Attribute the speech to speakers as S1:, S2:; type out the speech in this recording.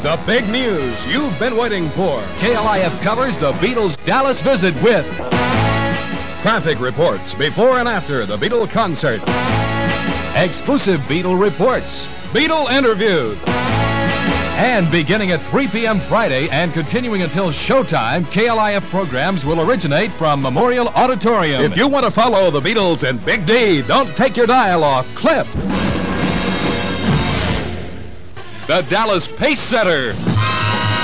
S1: The big news you've been waiting for.
S2: KLIF covers the Beatles' Dallas visit with
S1: Traffic reports before and after the Beatle concert.
S2: exclusive Beatle reports.
S1: Beatle interviews.
S2: And beginning at 3 p.m. Friday and continuing until showtime, KLIF programs will originate from Memorial Auditorium.
S1: If you want to follow the Beatles and Big D, don't take your dial off. Clip.
S2: The Dallas Pace Setter.